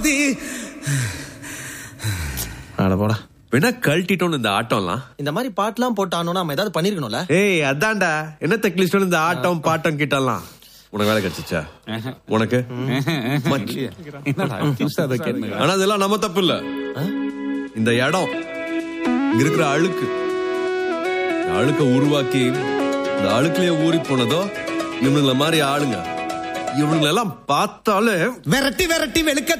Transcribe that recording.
பாதி. அட போடா, வேணா கழட்டிட்டோம் இந்த ஆட்டம்லாம். இந்த மாதிரி பாட்டுலாம் போட்டானோ நம்ம ஏதாவது பண்ணிருக்கணும்ல. ஏய் அதான்டா, என்ன தெக்லிஸ்டோம் இந்த ஆட்டம் பாட்டம் கிட்டலாம். உனக்கு வேலை கிடைச்சிச்சா? உனக்கு ஆனா அதெல்லாம் நம்ம தப்பு இல்ல. இந்த இடம் இங்க இருக்கிற அழுக்க உருவாக்கி இந்த அழுக்குலயே ஊறி போனதோ இவனுங்கள மாதிரி ஆளுங்க. இவனுங்களெல்லாம் பார்த்தாலே விரட்டி விரட்டி வெளுக்க